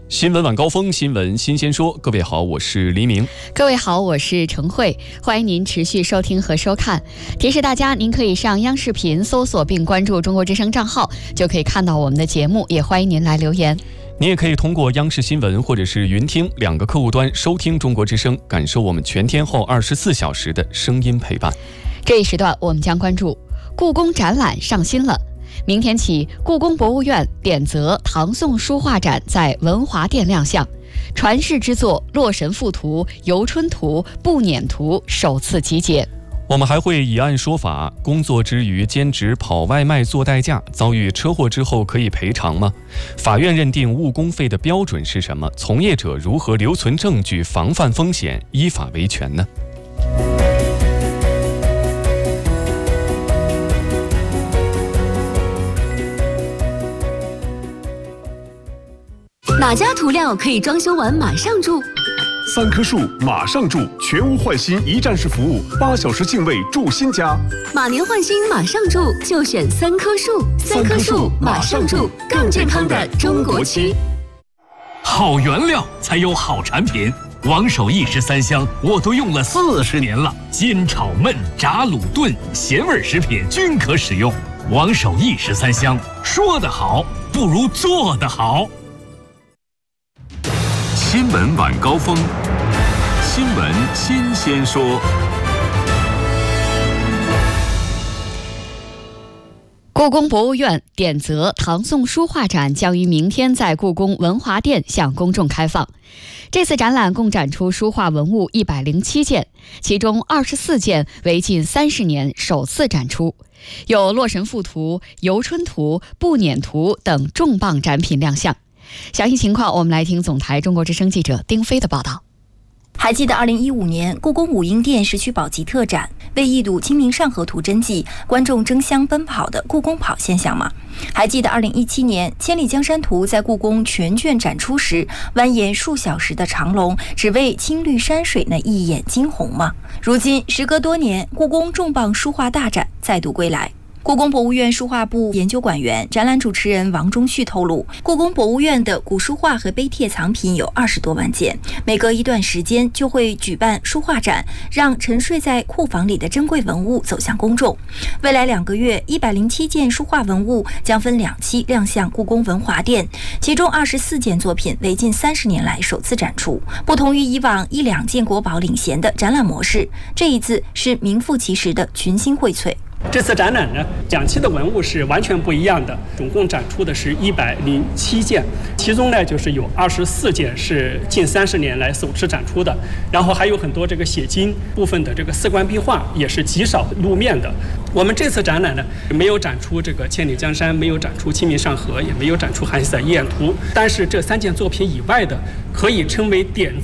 新闻晚高峰，新闻新鲜说。各位好，我是黎明。 各位好，我是程慧。欢迎您持续收听和收看。提示大家，您可以上央视频搜索并关注中国之声账号，就可以看到我们的节目。也欢迎您来留言。 你也可以通过央视新闻或者是云听两个客户端收听中国之声，感受我们全天候24小时的声音陪伴。 这一时段我们将关注故宫展览上新了。明天起，故宫博物院典则唐宋书画展在文华殿亮相，传世之作《洛神赋图》《游春图》《步辇图》首次集结。 我们还会以案说法，工作之余兼职跑外卖做代驾，遭遇车祸之后可以赔偿吗？法院认定误工费的标准是什么？从业者如何留存证据防范风险，依法维权呢？ 哪家涂料可以装修完马上住 ？3棵树马上住，全屋换新一站式服务，8小时净位住新家。 马年换新马上住，就选3棵树。3棵树马上住，更健康的中国区。 好原料才有好产品，王守义13香我都用了40年了，煎炒焖炸卤炖咸味食品均可使用。王守义13香，说得好不如做得好。 新闻晚高峰，新闻新鲜说。 故宫博物院典则唐宋书画展将于明天在故宫文华殿向公众开放。这次展览共展出书画文物107件，其中24件为近30年首次展出，有《洛神赋图》《游春图》《步辇图》等重磅展品亮相。详细情况，我们来听总台中国之声记者丁飞的报道。 还记得2015年故宫武英殿石渠宝笈特展为一睹《清明上河图》真迹，观众争相奔跑的故宫跑现象吗？还记得2017年《千里江山图》在故宫全卷展出时，蜿蜒数小时的长龙只为青绿山水那一眼惊鸿吗？如今时隔多年，故宫重磅书画大展再度归来。故宫博物院书画部研究馆员、展览主持人王忠旭透露，故宫博物院的古书画和碑帖藏品有20多万件，每隔一段时间就会举办书画展，让沉睡在库房里的珍贵文物走向公众。未来2个月，107件书画文物将分2期亮相故宫文华殿，其中24件作品为近30年来首次展出。不同于以往1、2件国宝领衔的展览模式，这一次是名副其实的群星荟萃。 这次展览呢，2期的文物是完全不一样的，总共展出的是107件，其中呢就是有24件是近30年来首次展出的，然后还有很多这个写经部分的这个4观壁画也是极少露面的。我们这次展览呢，没有展出这个千里江山，没有展出清明上河，也没有展出韩熙载夜宴图，但是这3件作品以外的，可以称为典